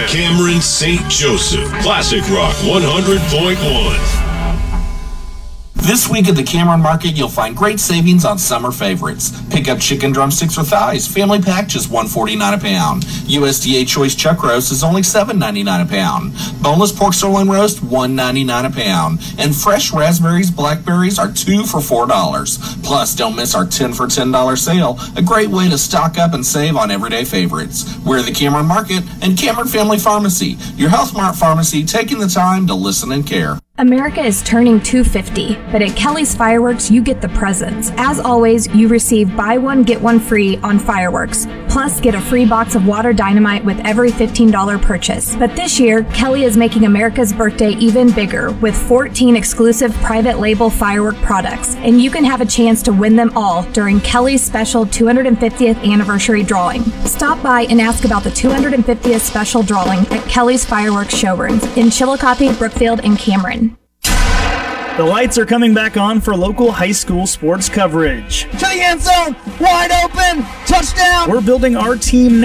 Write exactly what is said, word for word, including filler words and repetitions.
Cameron Saint Joseph. Classic Rock one hundred point one. This week at the Cameron Market, you'll find great savings on summer favorites. Pick up chicken drumsticks or thighs. Family pack just one forty-nine a pound. U S D A Choice Chuck Roast is only seven ninety-nine a pound. Boneless pork sirloin roast, one ninety-nine a pound. And fresh raspberries, blackberries are two for four dollars. Plus, don't miss our ten for ten dollar sale, a great way to stock up and save on everyday favorites. We're the Cameron Market and Cameron Family Pharmacy, your Health Mart pharmacy taking the time to listen and care. America is turning two fifty, but at Kelly's Fireworks, you get the presents. As always, you receive buy one, get one free on fireworks. Plus, get a free box of water dynamite with every fifteen dollar purchase. But this year, Kelly is making America's birthday even bigger with fourteen exclusive private label firework products. And you can have a chance to win them all during Kelly's special two hundred fiftieth anniversary drawing. Stop by and ask about the two hundred fiftieth special drawing at Kelly's Fireworks showrooms in Chillicothe, Brookfield, and Cameron. The lights are coming back on for local high school sports coverage. To the end zone, wide open, touchdown! We're building our team